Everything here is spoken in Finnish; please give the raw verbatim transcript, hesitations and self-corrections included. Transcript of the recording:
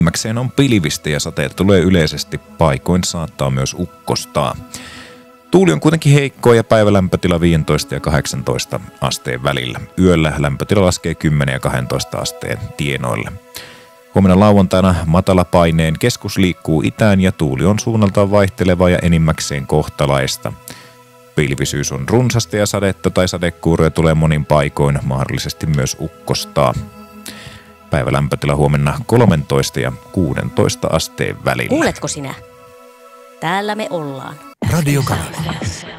Enimmäkseen on pilvistä ja sateet tulee yleisesti, paikoin saattaa myös ukkostaa. Tuuli on kuitenkin heikkoa ja päivälämpötila viisitoista ja kahdeksantoista asteen välillä. Yöllä lämpötila laskee kymmenen ja kaksitoista asteen tienoille. Huomenna lauantaina matalapaineen keskus liikkuu itään ja tuuli on suunnaltaan vaihteleva ja enimmäkseen kohtalaista. Pilvisyys on runsasta ja sadetta tai sadekuuroja tulee monin paikoin, mahdollisesti myös ukkostaa. Päivälämpötila huomenna kolmetoista ja kuusitoista asteen välillä. Kuuletko sinä? Täällä me ollaan. Radio Kanada.